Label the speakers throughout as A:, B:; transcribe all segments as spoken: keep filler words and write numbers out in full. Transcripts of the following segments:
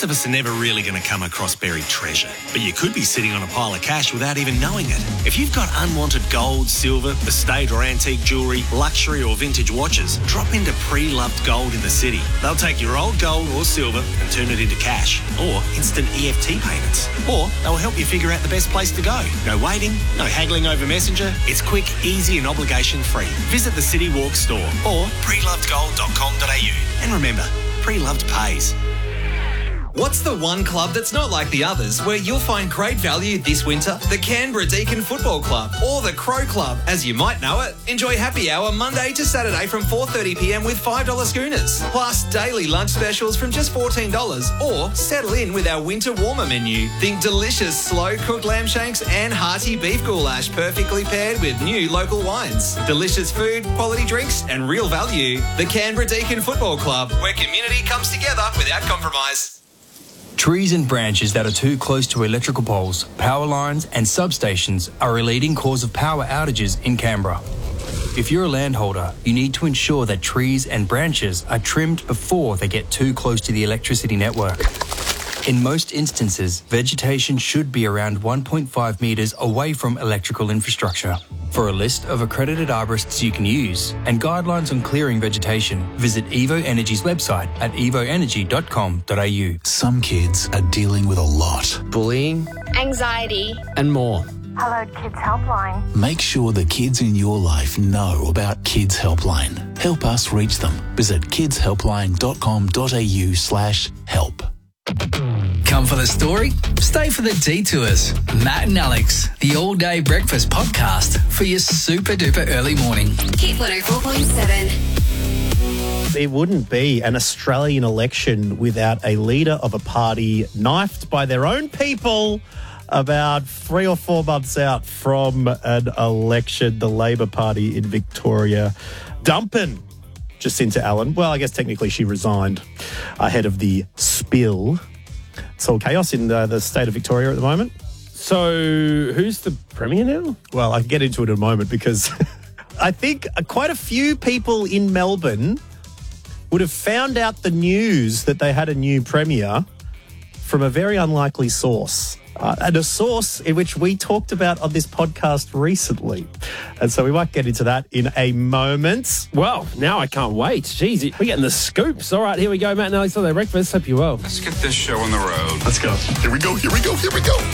A: Most of us are never really going to come across buried treasure, but you could be sitting on a pile of cash without even knowing it. If you've got unwanted gold, silver, estate or antique jewellery, luxury or vintage watches, drop into Pre-Loved Gold in the city. They'll take your old gold or silver and turn it into cash or instant E F T payments. Or they'll help you figure out the best place to go. No waiting, no haggling over Messenger. It's quick, easy and obligation-free. Visit the City Walk store or pre loved gold dot com dot a u. And remember, Pre-Loved pays.
B: What's the one club that's not like the others where you'll find great value this winter? The Canberra Deakin Football Club or the Crow Club, as you might know it. Enjoy happy hour Monday to Saturday from four thirty p m with five dollar schooners. Plus daily lunch specials from just fourteen dollars, or settle in with our winter warmer menu. Think delicious slow-cooked lamb shanks and hearty beef goulash perfectly paired with new local wines. Delicious food, quality drinks and real value. The Canberra Deakin Football Club, where community comes together without compromise.
C: Trees and branches that are too close to electrical poles, power lines and substations are a leading cause of power outages in Canberra. If you're a landholder, you need to ensure that trees and branches are trimmed before they get too close to the electricity network. In most instances, vegetation should be around one point five metres away from electrical infrastructure. For a list of accredited arborists you can use and guidelines on clearing vegetation, visit Evo Energy's website at evo energy dot com dot a u.
D: Some kids are dealing with a lot.
E: Bullying,
F: anxiety,
E: and more.
F: Hello Kids Helpline.
D: Make sure the kids in your life know about Kids Helpline. Help us reach them. Visit kids helpline dot com dot a u slash help.
G: Come for the story, stay for the detours. Matt and Alex, the all-day breakfast podcast for your super-duper early morning.
H: Hit one oh four point seven.
I: It wouldn't be an Australian election without a leader of a party knifed by their own people about three or four months out from an election. The Labor Party in Victoria dumping Jacinta Allen. Well, I guess technically she resigned ahead of the spill. It's all chaos in the, the state of Victoria at the moment.
J: So who's the Premier now?
I: Well, I can get into it in a moment because I think quite a few people in Melbourne would have found out the news that they had a new Premier from a very unlikely source. Uh, and a source in which we talked about on this podcast recently. And so we might get into that in a moment.
J: Well, now I can't wait. Jeez, we're getting the scoops. All right, here we go. Matt and Alex on their breakfast. Hope you're well.
K: Let's get this show on the road.
D: Let's go. Here we go, here we go, here we go.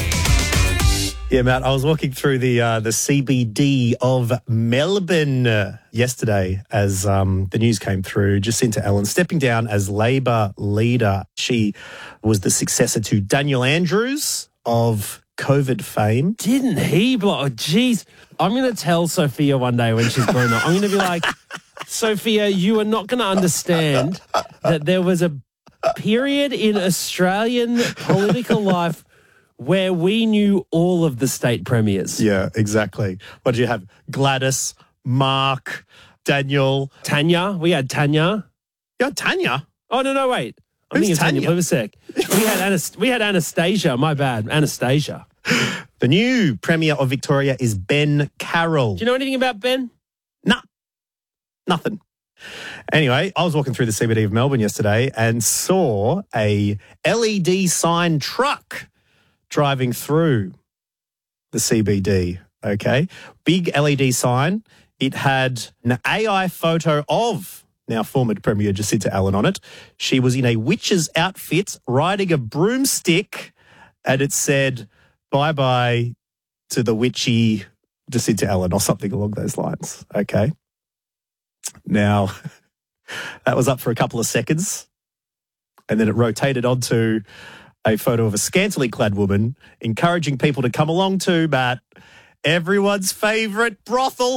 I: Yeah, Matt, I was walking through the uh, the C B D of Melbourne uh, yesterday as um, the news came through. Jacinta Allen stepping down as Labor leader. She was the successor to Daniel Andrews of COVID fame.
J: Didn't he blow? Oh, geez. I'm going to tell Sophia one day when she's grown up. I'm going to be like, Sophia, you are not going to understand that there was a period in Australian political life where we knew all of the state premiers.
I: Yeah, exactly. What did you have? Gladys, Mark, Daniel.
J: Tanya. We had Tanya.
I: You had Tanya?
J: Oh, no, no, wait. I'm
I: Who's
J: thinking Tanya?
I: Tanya?
J: Wait a sec. We had, Anast- we had Anastasia. My bad. Anastasia.
I: The new Premier of Victoria is Ben Carroll.
J: Do you know anything about Ben?
I: Nah, nothing. Anyway, I was walking through the C B D of Melbourne yesterday and saw a L E D sign truck driving through the C B D, okay? Big L E D sign. It had an A I photo of now former Premier Jacinta Allen on it. She was in a witch's outfit riding a broomstick and it said, bye-bye to the witchy Jacinta Allen or something along those lines, okay? Now, that was up for a couple of seconds and then it rotated onto a photo of a scantily clad woman encouraging people to come along to, Matt, everyone's favourite brothel